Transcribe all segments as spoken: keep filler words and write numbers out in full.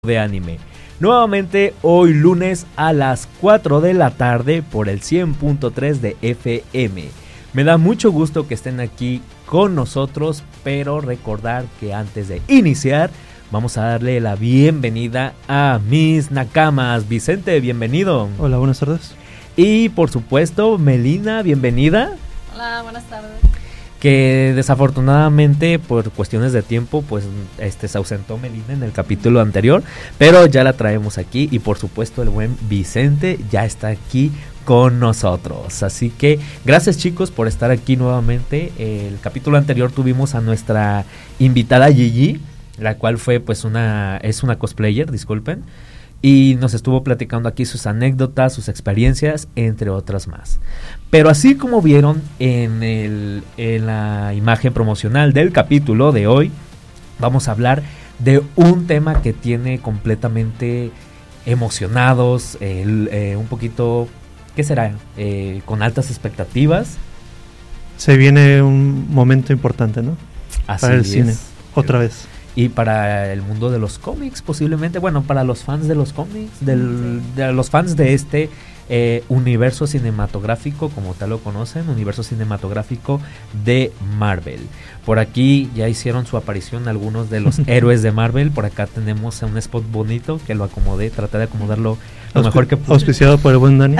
de anime. Nuevamente hoy lunes a las cuatro de la tarde por el cien punto tres de F M. Me da mucho gusto que estén aquí con nosotros, pero recordar que antes de iniciar vamos a darle la bienvenida a mis nakamas. Vicente, bienvenido. Hola, buenas tardes. Y por supuesto, Melina, bienvenida. Hola, buenas tardes. Que desafortunadamente por cuestiones de tiempo pues este se ausentó Melina en el capítulo anterior, pero ya la traemos aquí y por supuesto el buen Vicente ya está aquí con nosotros. Así que gracias chicos por estar aquí nuevamente. El capítulo anterior tuvimos a nuestra invitada Gigi, la cual fue pues una es una cosplayer, disculpen. Y nos estuvo platicando aquí sus anécdotas, sus experiencias, entre otras más. Pero así como vieron en, el, en la imagen promocional del capítulo de hoy, vamos a hablar de un tema que tiene completamente emocionados, eh, eh, un poquito, ¿qué será? Eh, con altas expectativas. Se viene un momento importante, ¿no? Así Para el es. cine, otra vez. Y para el mundo de los cómics posiblemente, bueno, para los fans de los cómics, del, de los fans de este eh, universo cinematográfico, como tal lo conocen, universo cinematográfico de Marvel. Por aquí ya hicieron su aparición algunos de los héroes de Marvel. Por acá tenemos un spot bonito que lo acomodé, traté de acomodarlo lo Auspi- mejor que pude. Auspiciado por el buen Dani.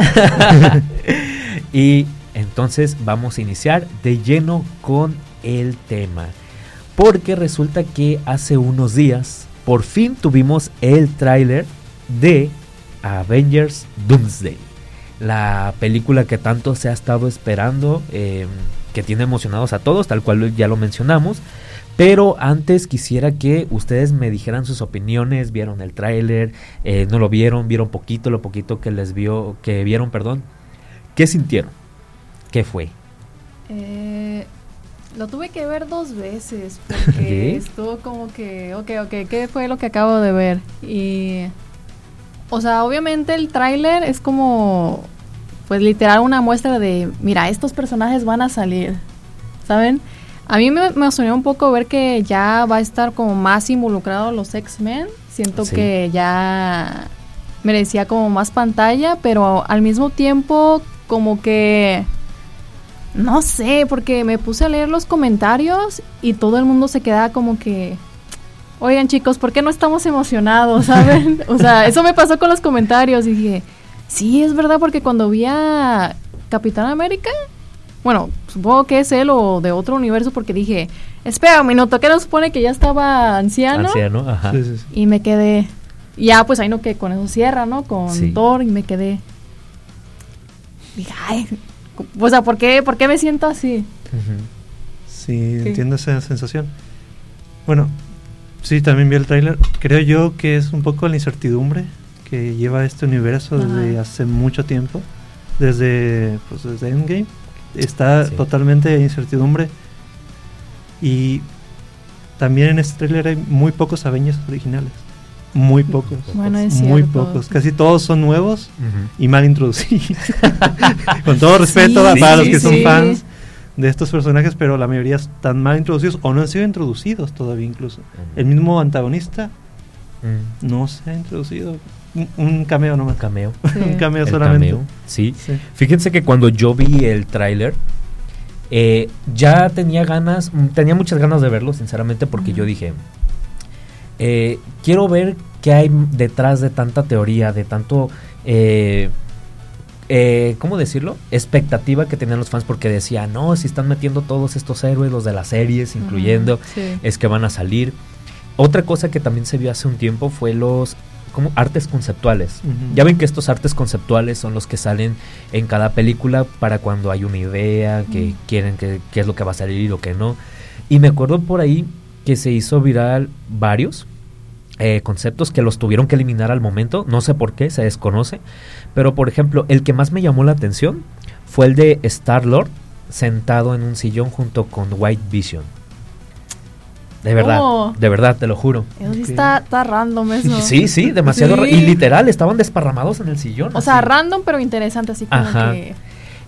Y entonces vamos a iniciar de lleno con el tema. Porque resulta que hace unos días por fin tuvimos el tráiler de Avengers Doomsday, la película que tanto se ha estado esperando, eh, que tiene emocionados a todos, tal cual ya lo mencionamos. Pero antes quisiera que ustedes me dijeran sus opiniones. ¿Vieron el tráiler? Eh, ¿No lo vieron? ¿Vieron poquito? Lo poquito que les vio, que vieron, perdón. ¿Qué sintieron? ¿Qué fue? Eh, lo tuve que ver dos veces porque ¿Qué? estuvo como que, ok, ok, ¿qué fue lo que acabo de ver? Y, o sea, obviamente el tráiler es como, pues literal una muestra de, mira, estos personajes van a salir, ¿saben? A mí me emocionó un poco ver que ya va a estar como más involucrado los X-Men. Siento Sí. que ya merecía como más pantalla, pero al mismo tiempo como que... No sé, porque me puse a leer los comentarios y todo el mundo se quedaba como que... Oigan chicos, ¿por qué no estamos emocionados, saben? O sea, eso me pasó con los comentarios y dije... Sí, es verdad, porque cuando vi a Capitán América... Bueno, supongo que es él o de otro universo porque dije... Espera un minuto, ¿qué nos supone que ya estaba anciano? Anciano, ajá. Sí, sí, sí. Y me quedé... Ya, pues ahí no, que con eso cierra, ¿no? Con Sí. Thor y me quedé... Dije, ay... O sea, ¿por qué, ¿por qué me siento así? Ujú. Sí, Sí. entiendo esa sensación. Bueno, sí, también vi el tráiler. Creo yo que es un poco la incertidumbre que lleva este universo desde Ajá. hace mucho tiempo. Desde, pues, desde Endgame. Está Sí. totalmente en incertidumbre. Y también en este tráiler hay muy pocos Avengers originales. Muy pocos. Bueno, es Muy cierto. pocos. Casi todos son nuevos Ujú. y mal introducidos. Con todo respeto Sí, para sí, los que son sí. fans de estos personajes, pero la mayoría están mal introducidos o no han sido introducidos todavía incluso. El mismo antagonista Mm. no se ha introducido. Un, un cameo nomás. Un cameo. Sí. Un cameo El solamente. cameo, sí. Sí. Fíjense que cuando yo vi el tráiler, eh, ya tenía ganas, mm, tenía muchas ganas de verlo, sinceramente, porque Ujú. yo dije, eh, quiero ver qué hay detrás de tanta teoría, de tanto, eh, eh, ¿cómo decirlo? Expectativa que tenían los fans, porque decía, no, si están metiendo todos estos héroes, los de las series, incluyendo, Ujú, sí. es que van a salir. Otra cosa que también se vio hace un tiempo fue los como artes conceptuales. Ujú. Ya ven que estos artes conceptuales son los que salen en cada película para cuando hay una idea, que Mm. quieren que qué es lo que va a salir y lo que no. Y me acuerdo por ahí que se hizo viral varios eh, conceptos que los tuvieron que eliminar al momento, no sé por qué, se desconoce, pero por ejemplo, el que más me llamó la atención fue el de Star-Lord sentado en un sillón junto con White Vision. De verdad, ¿Cómo? de verdad, te lo juro. Eso sí Ok. está, está random eso. Sí, sí, demasiado. Sí. ra- Y literal, estaban desparramados en el sillón. O sea, así. random pero interesante, así como Ajá. que...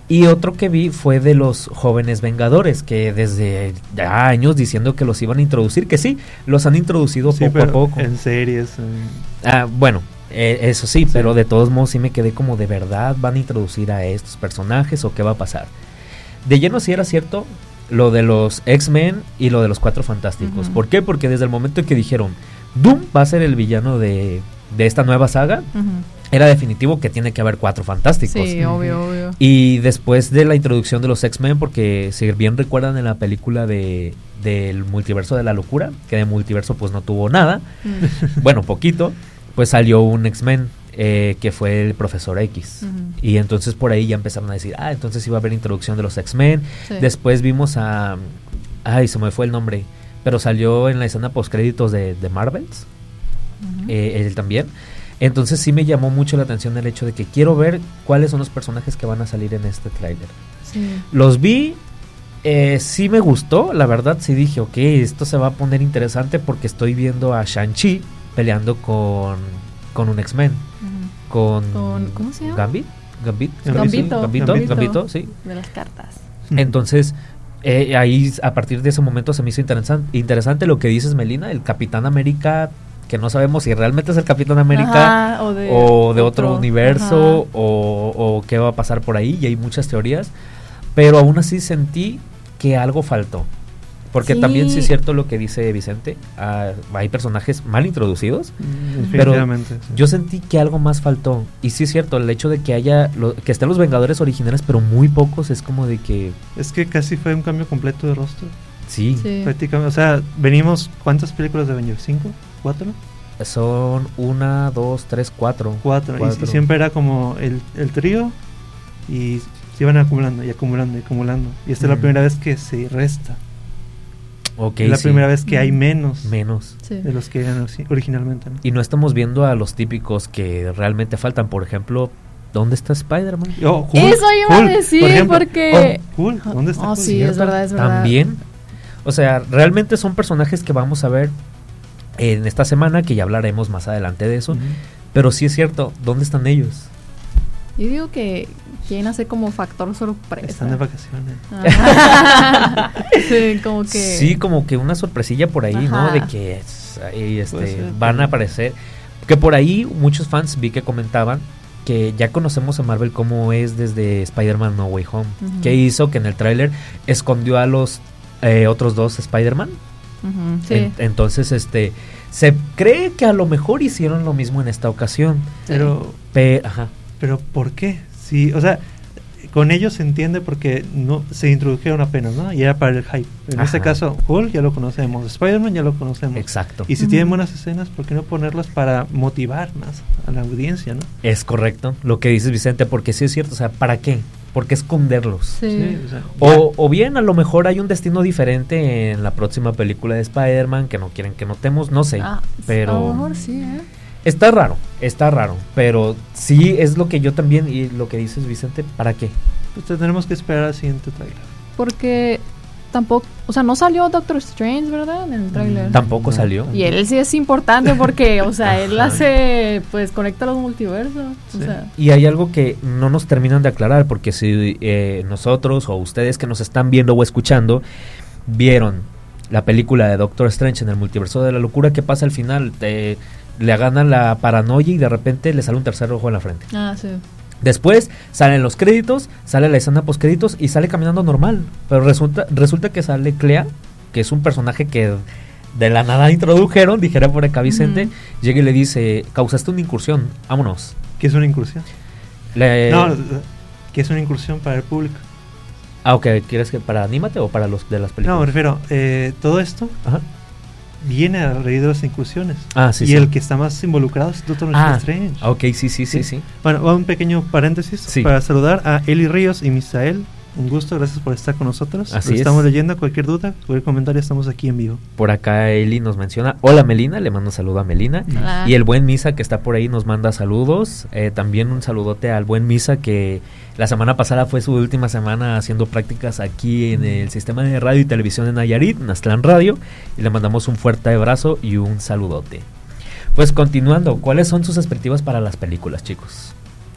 Y otro que vi fue de los Jóvenes Vengadores, que desde ya años diciendo que los iban a introducir, que sí, los han introducido Sí, poco a poco. en series. En... Ah, bueno, eh, eso sí, sí, pero de todos modos sí me quedé como, ¿de verdad van a introducir a estos personajes o qué va a pasar? De lleno sí era cierto lo de los X-Men y lo de los Cuatro Fantásticos. Uh-huh. ¿Por qué? Porque desde el momento en que dijeron Doom va a ser el villano de, de esta nueva saga, uh-huh, era definitivo que tiene que haber Cuatro Fantásticos. Sí, obvio, obvio. Y después de la introducción de los X-Men, porque si bien recuerdan en la película de del multiverso de la locura, que de multiverso pues no tuvo nada, mm. bueno, poquito, pues salió un X-Men, eh, que fue el Profesor X. Uh-huh. Y entonces por ahí ya empezaron a decir, ah, entonces iba a haber introducción de los X-Men. Sí. Después vimos a... Ay, se me fue el nombre, pero salió en la escena postcréditos de, de Marvels, uh-huh, eh, él también. Entonces sí me llamó mucho la atención el hecho de que quiero ver cuáles son los personajes que van a salir en este tráiler. Sí. Los vi, eh, sí me gustó, la verdad sí dije, ok, esto se va a poner interesante porque estoy viendo a Shang-Chi peleando con, con un X-Men. Uh-huh. Con, con... ¿Cómo se llama? Gambit. Gambit. Gambito. Gambito. Gambito, Gambito, sí. De las cartas. Entonces... Eh, ahí a partir de ese momento se me hizo interesan- interesante lo que dices, Melina, el Capitán América, que no sabemos si realmente es el Capitán América, ajá, o de, o de otro, otro universo, o, o qué va a pasar por ahí, y hay muchas teorías, pero aún así sentí que algo faltó, porque sí, también sí es cierto lo que dice Vicente, uh, hay personajes mal introducidos, mm, pero sí, yo sentí que algo más faltó, y sí es cierto, el hecho de que haya, lo, que estén los Vengadores originales, pero muy pocos, es como de que... Es que casi fue un cambio completo de rostro. Sí. sí. Prácticamente, o sea, venimos, ¿cuántas películas de Avengers? ¿Cinco? ¿Cuatro? Son una, dos, tres, cuatro. Cuatro, cuatro. Y, y siempre era como el, el trío, y se iban acumulando, y acumulando, y acumulando, y esta mm. es la primera vez que se resta. Okay, es la sí. primera vez que hay menos, menos. Sí. de los que eran originalmente, ¿no? Y no estamos viendo a los típicos que realmente faltan. Por ejemplo, ¿dónde está Spider-Man? Oh, Hulk, Eso iba Hulk, a decir, por ejemplo, porque... Oh, Hulk, ¿dónde está? Oh, sí, es verdad, es verdad. También, o sea, realmente son personajes que vamos a ver en esta semana, que ya hablaremos más adelante de eso. Uh-huh. Pero sí es cierto, ¿dónde están ellos? Yo digo que quieren hacer como factor sorpresa. Están de vacaciones. sí, como que... Sí, como que una sorpresilla por ahí, ajá, ¿no? De que ahí, este, van a aparecer. Que por ahí muchos fans vi que comentaban que ya conocemos a Marvel como es desde Spider-Man No Way Home. Uh-huh. Que hizo que en el tráiler escondió a los eh, otros dos Spider-Man. Uh-huh, sí. en, entonces, este... se cree que a lo mejor hicieron lo mismo en esta ocasión. Pero... Pe- ajá. Pero ¿por qué? Sí, o sea, con ellos se entiende porque no se introdujeron apenas, ¿no? Y era para el hype. En Ajá. este caso, Hulk ya lo conocemos, Spider-Man ya lo conocemos. Exacto. Y si uh-huh. tienen buenas escenas, ¿por qué no ponerlas para motivar más a la audiencia, no? Es correcto lo que dices, Vicente, porque sí es cierto, o sea, ¿para qué? ¿Por qué esconderlos? Sí. Sí, o, sea, o, o bien a lo mejor hay un destino diferente en la próxima película de Spider-Man que no quieren que notemos, no sé, ah, pero... A lo mejor sí, ¿eh? Está raro, está raro, pero sí es lo que yo también, y lo que dices, Vicente, ¿para qué? Pues tenemos que esperar al siguiente trailer. Porque tampoco, o sea, no salió Doctor Strange, ¿verdad? En el trailer. Mm, tampoco no, salió. Y él sí es importante porque, o sea, él hace, pues conecta los multiversos. Sí. O sea. Y hay algo que no nos terminan de aclarar, porque si eh, nosotros o ustedes que nos están viendo o escuchando vieron la película de Doctor Strange en el multiverso de la locura, ¿qué pasa al final? Te... le ganan la paranoia y de repente le sale un tercer ojo en la frente. Ah, sí. Después salen los créditos, sale la escena post créditos y sale caminando normal. Pero resulta resulta que sale Clea, que es un personaje que de la nada introdujeron, dijera por acá Vicente, uh-huh. llega y le dice, causaste una incursión, vámonos. ¿Qué es una incursión? Le... No, ¿qué es una incursión para el público? Ah, ok, ¿quieres que para Anímate o para los de las películas? No, me refiero, eh, todo esto... Ajá. Viene a raíz de las incursiones. Ah, sí, y sí. el que está más involucrado es Doctor ah, Strange. Ok, sí, sí, sí, sí, sí. Bueno, va un pequeño paréntesis sí. para saludar a Eli Ríos y Misael. Un gusto, gracias por estar con nosotros. Así Lo es. Estamos leyendo, cualquier duda, cualquier comentario, estamos aquí en vivo. Por acá Eli nos menciona, hola Melina, le mando un saludo a Melina. Hola. Y el buen Misa que está por ahí nos manda saludos. Eh, también un saludote al buen Misa que la semana pasada fue su última semana haciendo prácticas aquí en el sistema de radio y televisión de Nayarit, Naztlán Radio. Y le mandamos un fuerte abrazo y un saludote. Pues continuando, ¿cuáles son sus expectativas para las películas, chicos?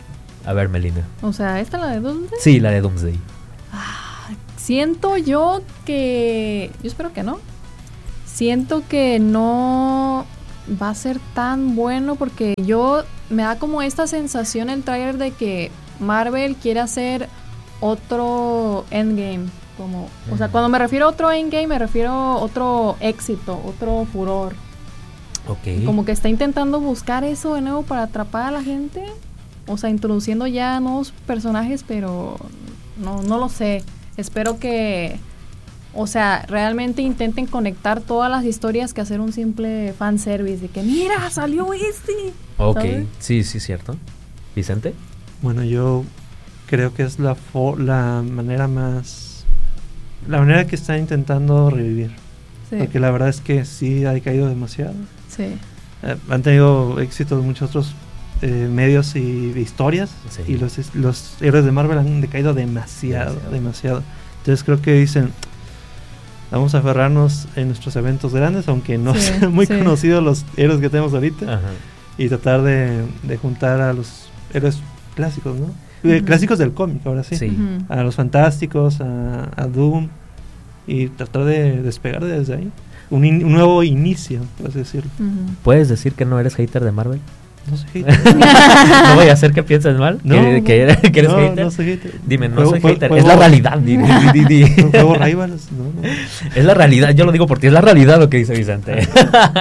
A ver, Melina. O sea, ¿esta la de Doomsday? Sí, la de Doomsday. Ah, siento yo que... Yo espero que no. Siento que no va a ser tan bueno porque yo... Me da como esta sensación el trailer de que Marvel quiere hacer otro Endgame. Como, mm. O sea, cuando me refiero a otro Endgame, me refiero a otro éxito, otro furor. Ok. Como que está intentando buscar eso de nuevo para atrapar a la gente. O sea, introduciendo ya nuevos personajes, pero no, no lo sé. Espero que, o sea, realmente intenten conectar todas las historias que hacer un simple fanservice. De que, mira, salió este. Ok, ¿sabes? sí, sí, cierto. ¿Vicente? Bueno, yo creo que es la, fo- la manera más... La manera que están intentando revivir. Sí. Porque la verdad es que sí ha caído demasiado. Sí. Eh, han tenido éxito en muchos otros eh, medios y historias. Sí. Y los, los héroes de Marvel han decaído demasiado, demasiado, demasiado. Entonces creo que dicen... Vamos a aferrarnos en nuestros eventos grandes, aunque no Sí, sean muy sí. conocidos los héroes que tenemos ahorita. Ajá. Y tratar de, de juntar a los héroes clásicos, ¿no? Uh-huh. Clásicos del cómic, ahora sí. Sí. Uh-huh. A los fantásticos, a, a Doom. Y tratar de despegar desde ahí. Un, in, un nuevo inicio, por así decirlo. Uh-huh. ¿Puedes decir que no eres hater de Marvel? No soy hater. No voy a hacer que pienses mal. No, ¿Que, que, eres, que eres no, hater? no soy hater. Dime, no Juego- soy juego- hater. juego- Es la realidad. Di, di, di, di, di. Juego Rivals, no, no. Es la realidad. Yo lo digo porque es la realidad lo que dice Vicente.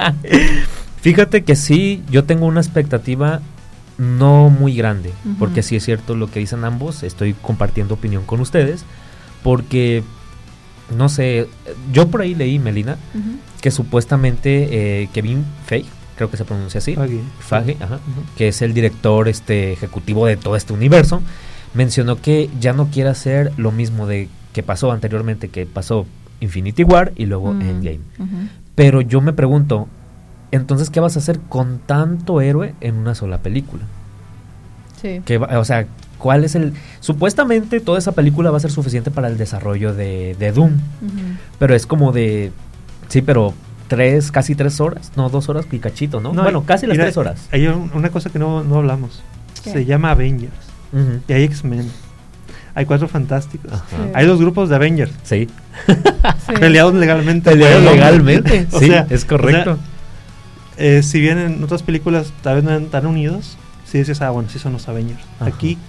Fíjate que sí, yo tengo una expectativa no muy grande. Uh-huh. Porque sí es cierto lo que dicen ambos. Estoy compartiendo opinión con ustedes. Porque, no sé, yo por ahí leí, Melina, Uh-huh. que supuestamente eh, Kevin Feige, creo que se pronuncia así, Feige. Feige, ajá, Ujú. que es el director este ejecutivo de todo este universo, mencionó que ya no quiere hacer lo mismo de que pasó anteriormente, que pasó Infinity War y luego Mm. Endgame. Uh-huh. Pero yo me pregunto, entonces, ¿qué vas a hacer con tanto héroe en una sola película? Sí. ¿Qué va- o sea, ¿cuál es el...? Supuestamente toda esa película va a ser suficiente para el desarrollo de, de Doom, Uh-huh. pero es como de... Sí, pero tres, casi tres horas, no, dos horas y cachito, ¿no? No, bueno, casi las mira, tres horas. Hay un- una cosa que no, no hablamos. ¿Qué? Se llama Avengers. Ujú. Y hay X-Men. Hay cuatro fantásticos. Ajá. Sí. Hay dos grupos de Avengers. Sí. Sí. Peleados legalmente. Peleados por el nombre. legalmente, O sí, sea, es correcto. o sea, eh, si bien en otras películas tal vez no están unidos, si dices, ah, bueno, sí son los Avengers. Ajá. Aquí,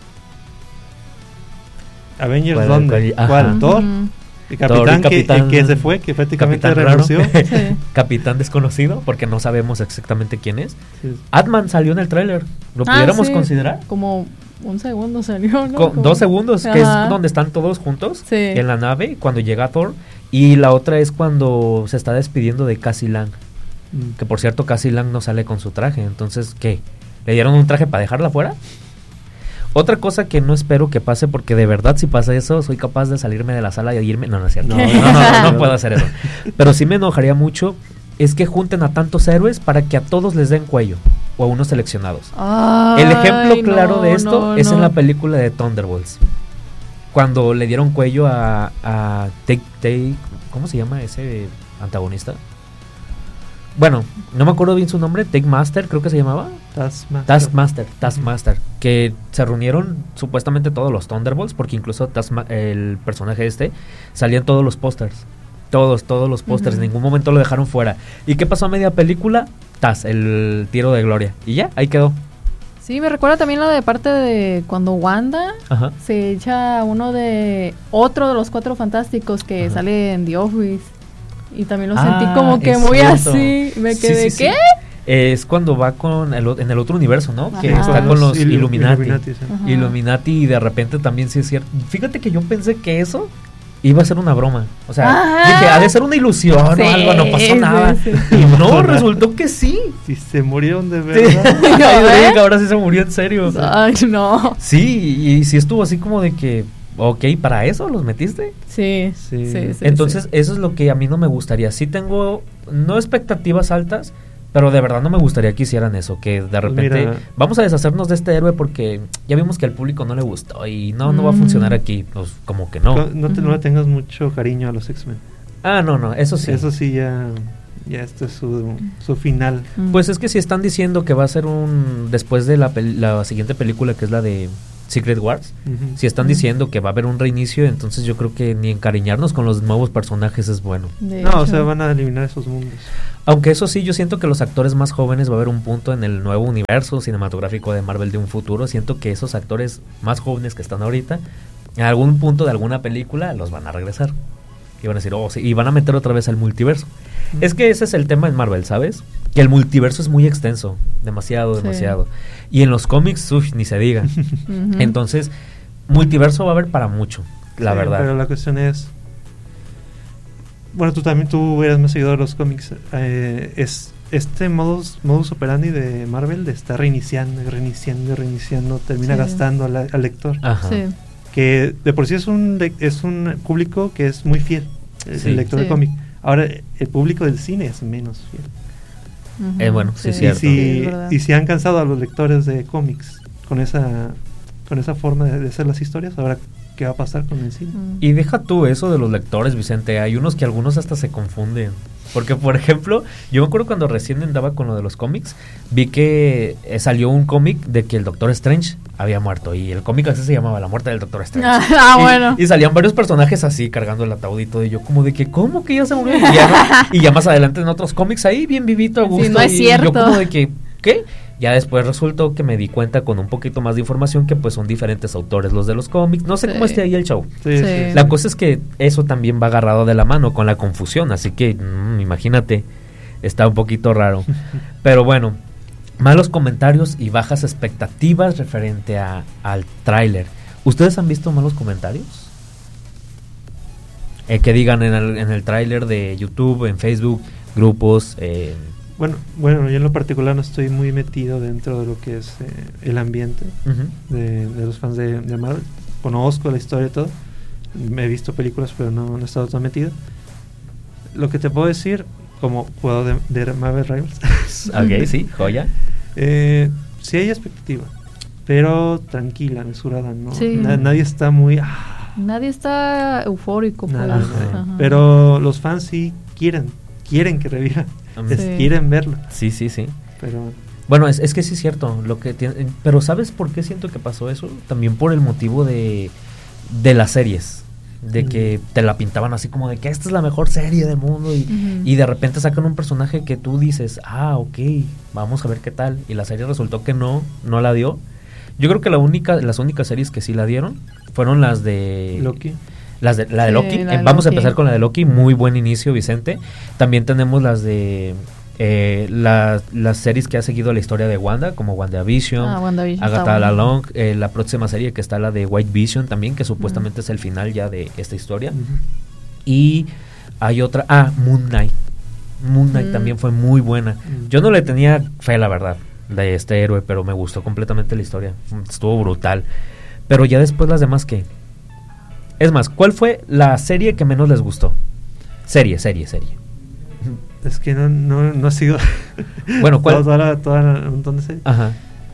¿Avengers ¿Cuál- dónde? cuál- ¿Cuál? ajá. ¿Thor? Ujú. El capitán, Thor y que, Capitán- el que se fue, que prácticamente Capitán raro. renunció. Sí. Capitán desconocido, porque no sabemos exactamente quién es. Sí. Ant-Man salió en el tráiler. ¿Lo Ah, pudiéramos sí. considerar? Como un segundo salió, ¿no? Co- Como- dos segundos, que Ajá. es donde están todos juntos Sí. en la nave cuando llega Thor. Y la otra es cuando se está despidiendo de Cassie Lang. Mm. Que por cierto, Cassie Lang no sale con su traje. Entonces, ¿qué? ¿Le dieron un traje para dejarla fuera? Otra cosa que no espero que pase, porque de verdad si pasa eso, soy capaz de salirme de la sala y irme. No, no es cierto. No. No, no, no, no puedo hacer eso. Pero sí me enojaría mucho es que junten a tantos héroes para que a todos les den cuello. O a unos seleccionados. Ay, El ejemplo claro no, de esto no, es en no. la película de Thunderbolts. Cuando le dieron cuello a, a Take, Take- ¿cómo se llama ese antagonista? Bueno, no me acuerdo bien su nombre, Take Master creo que se llamaba. Taskmaster. Taskmaster, Taskmaster, que se reunieron supuestamente todos los Thunderbolts, porque incluso Taskma- el personaje este salía en todos los pósters. Todos, todos los pósters, Ujú. en ningún momento lo dejaron fuera. ¿Y qué pasó a media película? Taz, el tiro de gloria. Y ya, ahí quedó. Sí, me recuerda también la de parte de cuando Wanda Ajá. se echa uno de otro de los cuatro fantásticos que Ajá. sale en The Office. Y también lo Ah, sentí como que es muy cierto. así. Me Sí, quedé, sí, sí. ¿qué? Es cuando va con el, o- en el otro universo, ¿no? Que Ajá. está con los Ilu- Illuminati. Illuminati, sí. Ajá. Illuminati y de repente también sí es cierto. Fíjate que yo pensé que eso iba a ser una broma. O sea, Ajá. dije, ha de ser una ilusión Sí, o algo, no pasó sí, nada. sí. Y no, resultó que sí. Si se murieron de Sí. verdad. Ay, ¿Eh? digo que ahora sí se murió en serio. Ay, no. Sí, y sí estuvo así como de que, ok, ¿para eso los metiste? Sí, Sí. sí, sí. Entonces, sí. eso es lo que a mí no me gustaría. Sí tengo, no expectativas altas, pero de verdad no me gustaría que hicieran eso, que de repente mira. vamos a deshacernos de este héroe porque ya vimos que al público no le gustó y no, no va a Mm. funcionar aquí. Pues como que no. No, no te, no Ujú. le tengas mucho cariño a los X-Men. Ah, no, no, eso sí. Eso sí ya, ya este es su, su final. Pues es que si están diciendo que va a ser un... Después de la, pel- la siguiente película, que es la de Secret Wars, Uh-huh. si están diciendo que va a haber un reinicio, entonces yo creo que ni encariñarnos con los nuevos personajes es bueno. De No, hecho. o sea, van a eliminar esos mundos. Aunque eso sí, yo siento que los actores más jóvenes va a haber un punto en el nuevo universo cinematográfico de Marvel de un futuro. Siento que esos actores más jóvenes que están ahorita, en algún punto de alguna película, los van a regresar. Y van a decir, oh, sí, y van a meter otra vez al multiverso. Mm. Es que ese es el tema en Marvel, ¿sabes? Que el multiverso es muy extenso, demasiado, Sí. demasiado. Y en los cómics, uff, ni se diga. Ujú. Entonces, multiverso va a haber para mucho, la Sí, verdad. Pero la cuestión es... Bueno, tú también, tú eres más seguidor de los cómics. Eh, es este modus, modus operandi de Marvel de estar reiniciando, y reiniciando, y reiniciando, termina Sí. gastando al, al lector. Ajá. Sí. Que de por sí es un le- es un público que es muy fiel, el, Sí. el lector Sí. de cómic. Ahora, el público del cine es menos fiel. Ujú. Eh, bueno, sí, es Y cierto. Sí, si, es verdad. y si han cansado a los lectores de cómics con esa con esa forma de, de hacer las historias, ahora qué va a pasar con el cine. Mm. Y deja tú eso de los lectores, Vicente. Hay unos que algunos hasta se confunden. Porque, por ejemplo, yo me acuerdo cuando recién andaba con lo de los cómics, vi que eh, salió un cómic de que el Doctor Strange había muerto. Y el cómic así se llamaba, La muerte del Doctor Strange. Ah, Y- bueno. Y salían varios personajes así, cargando el ataúd y todo. Y yo como de que, ¿cómo que ya se murió? Y ya, no- y ya más adelante en otros cómics ahí, bien vivito, a Sí, gusto. no es y cierto. yo como de que, ¿qué? Ya después resultó que me di cuenta con un poquito más de información que pues son diferentes autores los de los cómics. No sé Sí. cómo esté ahí el show. Sí, Sí. sí. La cosa es que eso también va agarrado de la mano con la confusión, así que mm, imagínate, está un poquito raro. Pero bueno, malos comentarios y bajas expectativas referente a, al tráiler. ¿Ustedes han visto malos comentarios? Eh, que digan en el, en el tráiler de YouTube, en Facebook, grupos. Eh, Bueno, bueno, yo en lo particular no estoy muy metido dentro de lo que es eh, el ambiente ujú. de, de los fans de, de Marvel. Conozco la historia y todo. Me he visto películas, pero no, no he estado tan metido. Lo que te puedo decir, como jugador de, de Marvel Rivals, Ok, sí, joya. eh, sí hay expectativa, pero tranquila, mesurada, ¿no? Sí. Na- nadie está muy... ah, Nadie está eufórico. Pues. nada, nada. Ajá. Pero los fans sí quieren, quieren que reviva, Mm. es- Sí. quieren verlo, Sí, sí, sí. pero... Bueno, es, es que sí es cierto, lo que tiene, pero ¿sabes por qué siento que pasó eso? También por el motivo de, de las series, de Mm. que te la pintaban así como de que esta es la mejor serie del mundo y, Ujú. y de repente sacan un personaje que tú dices, ah, ok, vamos a ver qué tal, y la serie resultó que no, no la dio. Yo creo que la única, las únicas series que sí la dieron fueron las de... Loki. Las de, la de Sí, Loki. la Eh, de vamos a Loki. empezar con la de Loki. Muy buen inicio, Vicente. También tenemos las de eh, la- las series que ha seguido la historia de Wanda, como WandaVision, Ah, WandaVision está Agatha bueno. Long, eh, la próxima serie que está la de White Vision también, que supuestamente Mm. es el final ya de esta historia. Ujú. Y hay otra, ah, Moon Knight. Moon Knight Mm. también fue muy buena. Mm. Yo no le tenía fe, la verdad, de este héroe, pero me gustó completamente la historia. Estuvo brutal. Pero ya después las demás, ¿qué? Es más, ¿cuál fue la serie que menos les gustó? Serie, serie, serie. Es que no, no, no ha sido... Bueno, ¿cuál? Toda, la- toda la- un montón de series. Ajá.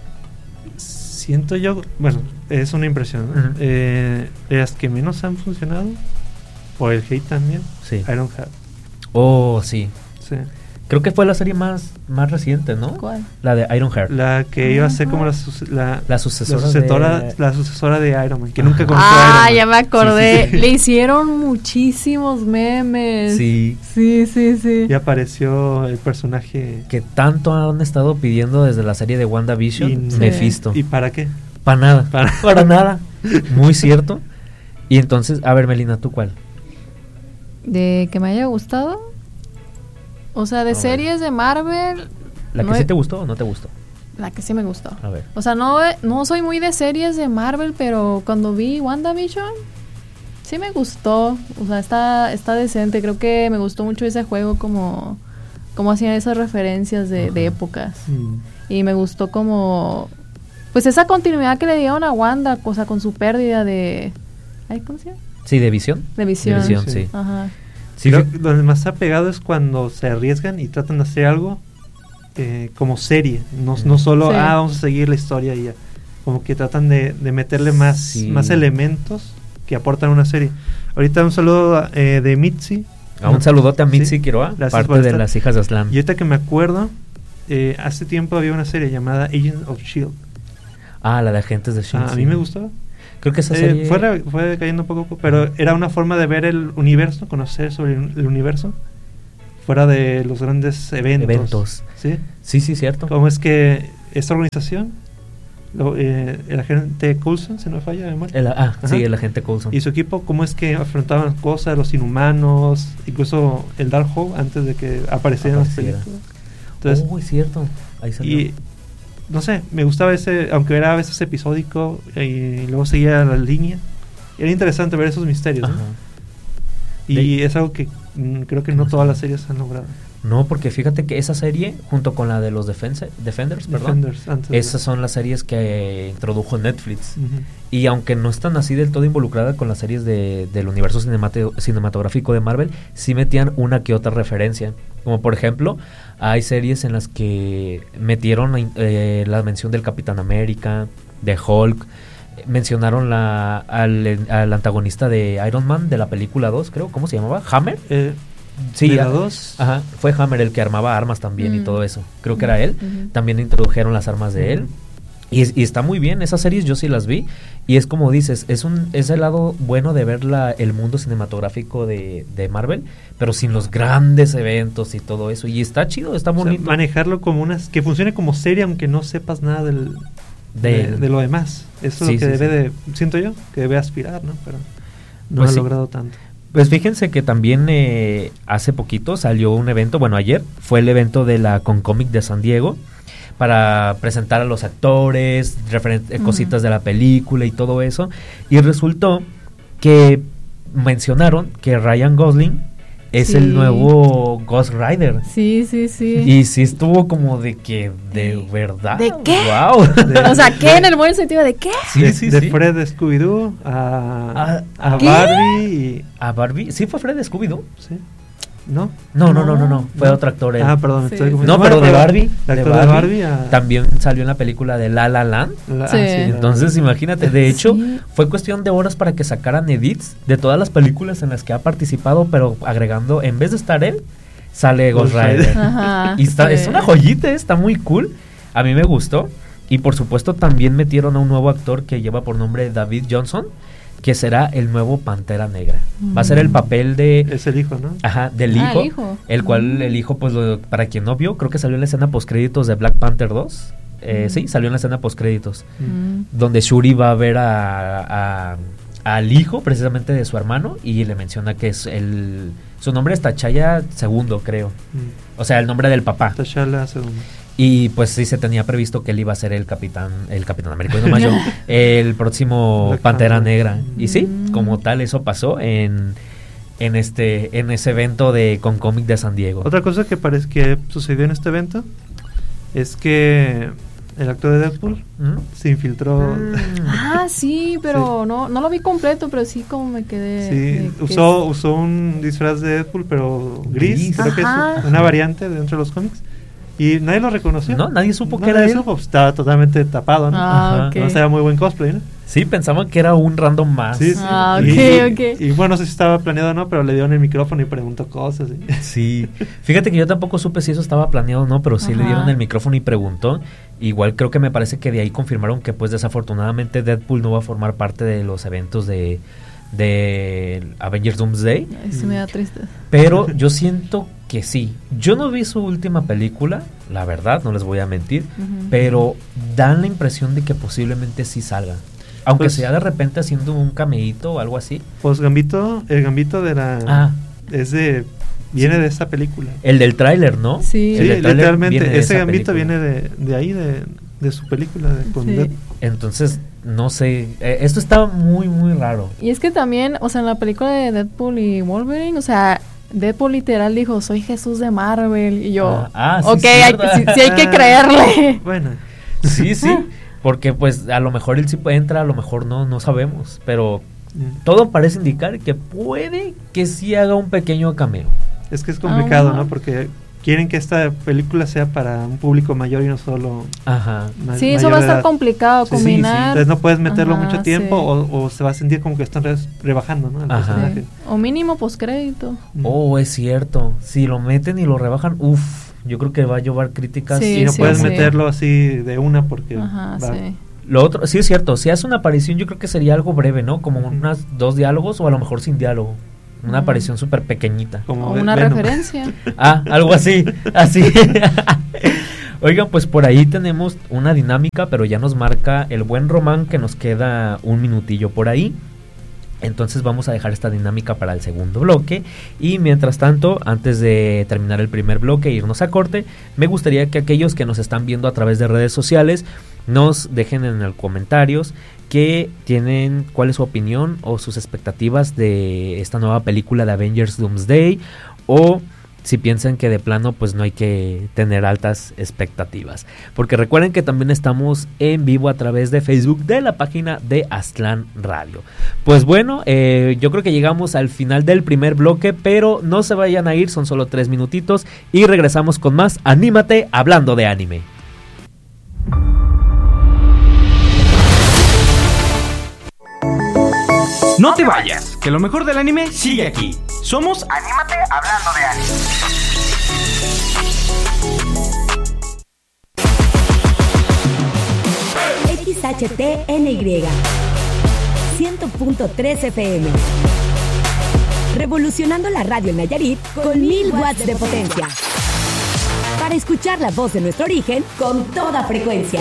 Siento yo, bueno, es una impresión, ¿no? Ujú. Eh, de las que menos han funcionado, por el hate también, Sí. Ironheart. Oh, sí. Sí. Creo que fue la serie más, más reciente, ¿no? ¿Cuál? La de Ironheart. La que iba a ser como la, Ajá. sus- la, La sucesora la sucesora, de- la sucesora de Iron Man, que Ajá. nunca conoció a Ah, Iron Man. ya me acordé. Sí, sí, sí. Le hicieron muchísimos memes. Sí. Sí, sí, sí. Y apareció el personaje... Que tanto han estado pidiendo desde la serie de WandaVision, y- Mephisto. ¿Y para qué? Para nada. Para- Para nada. Muy cierto. Y entonces, a ver, Melina, ¿tú cuál? ¿De que me haya gustado? O sea, de A ver. series de Marvel, ¿La que No sí he- te gustó o no te gustó? la que sí me gustó. A ver. O sea, no, no soy muy de series de Marvel, pero cuando vi WandaVision, sí me gustó. O sea, está, está decente. Creo que me gustó mucho ese juego, como, como hacían esas referencias de, de Ajá. épocas. Mm. Y me gustó como... Pues esa continuidad que le dieron a Wanda, o sea, con su pérdida de... Ay, ¿cómo se llama? Sí, de visión. De visión. De visión, Sí. sí. Ajá. Sí, Creo fi- que donde más se ha pegado es cuando se arriesgan y tratan de hacer algo eh, como serie, no, no solo, Sí. ah, vamos a seguir la historia y ya. Como que tratan de, de meterle más, Sí. más elementos que aportan una serie. Ahorita un saludo eh, de Mitzi, A un saludote a Mitzi Sí, Quiroa, gracias parte por de estar. las hijas de Aslan. Y ahorita que me acuerdo, eh, hace tiempo había una serie llamada Agents of S H I E L D. Ah, la de Agentes de S H I E L D. Ah, a sí. mí me gustó. Creo que esa Eh, serie... fue, re- fue decayendo un poco, pero era una forma de ver el universo, conocer sobre el universo, fuera de los grandes eventos. Eventos. ¿Sí? Sí, sí, cierto. Cómo es que esta organización, lo- eh, el agente Coulson, si no me falla la memoria, El- ah, Ajá. sí, el agente Coulson. y su equipo, cómo es que afrontaban cosas, los inhumanos, incluso el Darkhold antes de que aparecieran las Apareciera. películas. Entonces, oh, es cierto. Ahí salió. y no sé, me gustaba ese, aunque era a veces episódico y luego seguía la línea. Era interesante ver esos misterios, ¿no? Ajá. Y es algo que mm, creo que no todas las series han logrado. No, porque fíjate que esa serie, junto con la de los Defense, Defenders, perdón, Defenders, antes de- esas son las series que introdujo Netflix. Ujú. Y aunque no están así del todo involucrada con las series de, del universo cinemate- cinematográfico de Marvel, sí metían una que otra referencia. Como por ejemplo, hay series en las que metieron eh, la mención del Capitán América, de Hulk, mencionaron la, al, al antagonista de Iron Man de la película dos, creo, ¿cómo se llamaba? ¿Hammer? Eh, Sí, de la a- dos. Ajá, fue Hammer el que armaba armas también y Mm. todo eso. Creo que era él. Ujú. También introdujeron las armas de él. Ujú. Y, es- y está muy bien, esas series yo sí las vi. Y es como dices, es un es el lado bueno de ver la, el mundo cinematográfico de, de Marvel, pero sin los grandes eventos y todo eso. Y está chido, está O sea, bonito. manejarlo como unas que funcione como serie aunque no sepas nada del de, Del- de lo demás. Eso es Sí, lo que sí, debe sí. de, siento yo, que debe aspirar, ¿no? Pero no Pues ha sí. logrado tanto. Pues fíjense que también eh, hace poquito salió un evento, bueno, ayer fue el evento de la Concomic de San Diego para presentar a los actores, referen- eh, Ujú. cositas de la película y todo eso. Y resultó que mencionaron que Ryan Gosling es Sí. el nuevo Ghost Rider. Sí, sí, sí. Y sí estuvo como de que, de verdad. ¿De qué? ¡Wow! De- O sea, ¿qué? En el buen sentido de qué. Sí, de, sí, de sí. Fred Scooby-Doo a, Ah, a ¿qué? Barbie y... A Barbie. ¿Sí fue Fred Scooby-Doo? ¿Sí? ¿No? No, no, no, no, no. Fue No. otro actor. él. Ah, perdón, me Sí, estoy sí. confundiendo. No, pero Bueno, de Barbie. El de actor de Barbie a... También salió en la película de La La Land. la- Sí. ah, sí, Entonces, imagínate, de hecho, Sí. fue cuestión de horas para que sacaran edits de todas las películas en las que ha participado, pero agregando, en vez de estar él, sale Ghost Ghost Rider. Rider. Ajá. Y está, sí. es una joyita, está muy cool. A mí me gustó. Y por supuesto también metieron a un nuevo actor que lleva por nombre David Johnson, que será el nuevo Pantera Negra. Va a ser el Mm. papel de... Es el hijo, ¿no? Ajá, del Ah, hijo, el hijo. el cual Mm. el hijo, pues lo- para quien no vio, creo que salió en la escena postcréditos de Black Panther dos. Eh, Mm. Sí, salió en la escena postcréditos, Mm. donde Shuri va a ver a, a- al hijo precisamente de su hermano y le menciona que es el su nombre es T'Challa segundo, creo. Mm. O sea, el nombre del papá. T'Challa segundo. Y pues sí se tenía previsto que él iba a ser el capitán, el capitán América, no más yo, el próximo Black Pantera Panther. Negra. Y sí, Mm. como tal, eso pasó en, en este, en ese evento de Concomic de San Diego. Otra cosa que parece que sucedió en este evento es que el actor de Deadpool ¿Mm? se infiltró. Mm. Ah, sí, pero no no lo vi completo, pero sí como me quedé. Sí, de que usó, usó un disfraz de Deadpool, pero gris, Gris. creo que Ajá. es una variante dentro de los cómics. Y nadie lo reconoció. No, nadie supo No, que era nadie él. supo, pues, estaba totalmente tapado, ¿no? Ah, Ajá. ok. No se muy buen cosplay, ¿no? Sí, pensaban que era un random más. Sí, sí. Ah, Y- ok, y, ok. y bueno, no sé si estaba planeado o no, pero le dieron el micrófono y preguntó cosas. y- Sí, fíjate que yo tampoco supe si eso estaba planeado o no, pero sí le Ajá. dieron el micrófono y preguntó. Igual creo que me parece que de ahí confirmaron que pues desafortunadamente Deadpool no va a formar parte de los eventos de, de Avengers Doomsday. Ay, sí me da triste. Pero yo siento que sí. Yo no vi su última película, la verdad, no les voy a mentir, Ujú. pero dan la impresión de que posiblemente sí salga. Aunque Pues- sea de repente haciendo un cameíto o algo así. Pues Gambito, el Gambito de la... Ah, Es de... Viene de esa película. el del tráiler, ¿no? Sí. Sí, El del tráiler literalmente. viene de Ese esa Gambito película. viene de, de ahí, de, de su película. De, con Sí. Deadpool. Entonces, no sé, eh, esto está muy, muy raro. Y es que también, o sea, en la película de Deadpool y Wolverine, o sea, Deadpool literal dijo, soy Jesús de Marvel. Y yo, Ah, ah, sí, ok, sí, hay, ¿verdad? sí, sí hay que Ah, creerle. Bueno, Sí, sí, porque pues a lo mejor él sí puede entrar, a lo mejor no, no sabemos, pero mm, todo parece indicar que puede que sí haga un pequeño cameo. es que es complicado, Ajá. ¿no? Porque quieren que esta película sea para un público mayor y no solo... Ajá. ma- Sí, eso va a estar edad. complicado Sí, sí, sí. combinar. Entonces no puedes meterlo Ajá, mucho tiempo sí. o, o se va a sentir como que están res- rebajando, ¿no? Al Ajá. personaje. Sí. O mínimo postcrédito. Mm. Oh, es cierto. Si lo meten y lo rebajan, uff, yo creo que va a llevar críticas. Sí, y no sí, puedes sí. meterlo así de una porque Ajá, va- sí. Lo otro, sí es cierto, si hace una aparición yo creo que sería algo breve, ¿no? Como Ujú. unas dos diálogos o a lo mejor sin diálogo. Una Mm. aparición súper pequeñita. como O Ve- una Venom. referencia. Ah, algo así, así. Oigan, pues por ahí tenemos una dinámica, pero ya nos marca el buen Román que nos queda un minutillo por ahí. Entonces vamos a dejar esta dinámica para el segundo bloque. Y mientras tanto, antes de terminar el primer bloque e irnos a corte, me gustaría que aquellos que nos están viendo a través de redes sociales nos dejen en los comentarios que tienen, cuál es su opinión o sus expectativas de esta nueva película de Avengers Doomsday, o si piensan que de plano pues no hay que tener altas expectativas, porque recuerden que también estamos en vivo a través de Facebook de la página de Aztlán Radio. Pues bueno, eh, yo creo que llegamos al final del primer bloque, pero no se vayan a ir, son solo tres minutitos y regresamos con más Anímate hablando de anime. No te vayas, que lo mejor del anime sigue aquí. Somos Anímate hablando de anime. X H T N Y cien punto tres F M. Revolucionando la radio en Nayarit con mil watts de potencia. Para escuchar la voz de nuestro origen con toda frecuencia.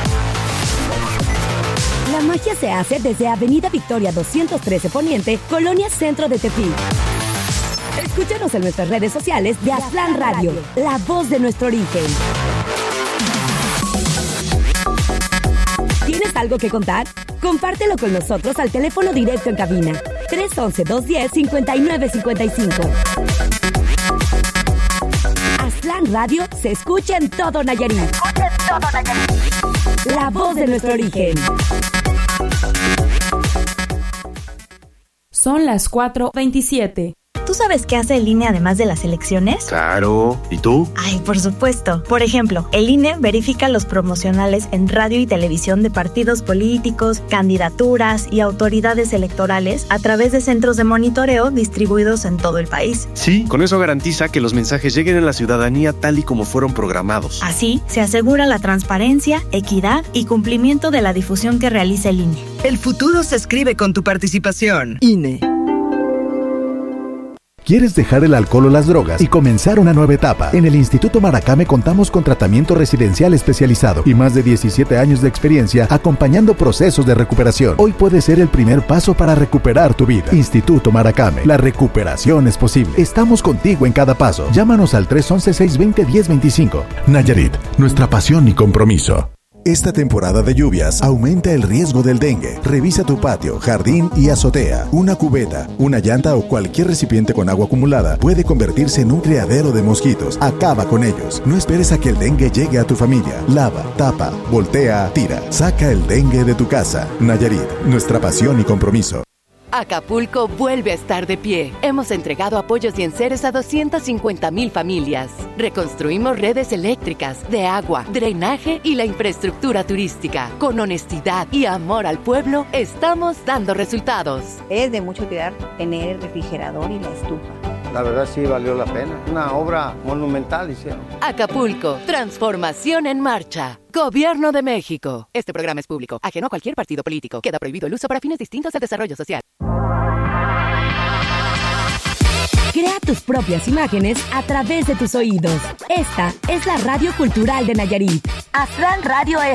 La magia se hace desde Avenida Victoria doscientos trece Poniente, Colonia Centro de Tepic. Escúchanos en nuestras redes sociales de Aztlán Radio, la voz de nuestro origen. ¿Tienes algo que contar? Compártelo con nosotros al teléfono directo en cabina tres once, dos diez, cincuenta y nueve cincuenta y cinco. Aztlán Radio se escucha en todo Nayarit. La voz de nuestro origen. Son las cuatro veintisiete. ¿Tú sabes qué hace el I N E además de las elecciones? Claro. ¿Y tú? Ay, por supuesto. Por ejemplo, el I N E verifica los promocionales en radio y televisión de partidos políticos, candidaturas y autoridades electorales a través de centros de monitoreo distribuidos en todo el país. Sí, con eso garantiza que los mensajes lleguen a la ciudadanía tal y como fueron programados. Así, se asegura la transparencia, equidad y cumplimiento de la difusión que realiza el I N E. El futuro se escribe con tu participación. I N E. ¿Quieres dejar el alcohol o las drogas y comenzar una nueva etapa? En el Instituto Maracame contamos con tratamiento residencial especializado y más de diecisiete años de experiencia acompañando procesos de recuperación. Hoy puede ser el primer paso para recuperar tu vida. Instituto Maracame, la recuperación es posible. Estamos contigo en cada paso. Llámanos al tres once, seiscientos veinte, diez veinticinco. Nayarit, nuestra pasión y compromiso. Esta temporada de lluvias aumenta el riesgo del dengue. Revisa tu patio, jardín y azotea. Una cubeta, una llanta o cualquier recipiente con agua acumulada puede convertirse en un criadero de mosquitos. Acaba con ellos. No esperes a que el dengue llegue a tu familia. Lava, tapa, voltea, tira. Saca el dengue de tu casa. Nayarit, nuestra pasión y compromiso. Acapulco vuelve a estar de pie. Hemos entregado apoyos y enseres a doscientas cincuenta mil familias. Reconstruimos redes eléctricas, de agua, drenaje y la infraestructura turística. Con honestidad y amor al pueblo, estamos dando resultados. Es de mucho cuidar tener el refrigerador y la estufa. La verdad sí valió la pena. Una obra monumental hicieron. Acapulco, transformación en marcha. Gobierno de México. Este programa es público, ajeno a cualquier partido político. Queda prohibido el uso para fines distintos de desarrollo social. Crea tus propias imágenes a través de tus oídos. Esta es la Radio Cultural de Nayarit. Aztlán Radio F